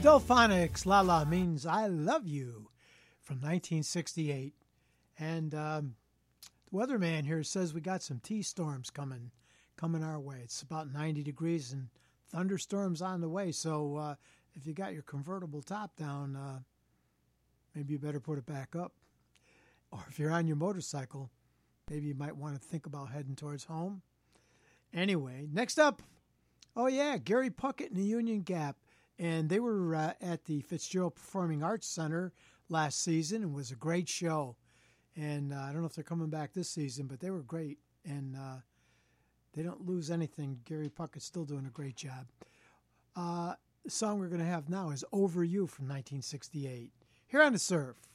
Delphonics, La La means I love you, from 1968. And the weatherman here says we got some T-storms coming our way. It's about 90 degrees and thunderstorms on the way. So if you got your convertible top down, maybe you better put it back up. Or if you're on your motorcycle, maybe you might want to think about heading towards home. Anyway, next up, oh yeah, Gary Puckett and the Union Gap. And they were at the Fitzgerald Performing Arts Center last season. It was a great show. And I don't know if they're coming back this season, but they were great. And they don't lose anything. Gary Puckett's still doing a great job. The song we're going to have now is Over You from 1968. Here on The Surf.